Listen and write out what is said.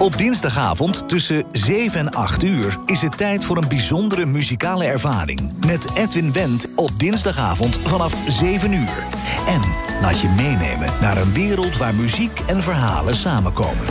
Op dinsdagavond tussen 7 en 8 uur is het tijd voor een bijzondere muzikale ervaring. Met Edwin Wendt op dinsdagavond vanaf 7 uur. En laat je meenemen naar een wereld waar muziek en verhalen samenkomen.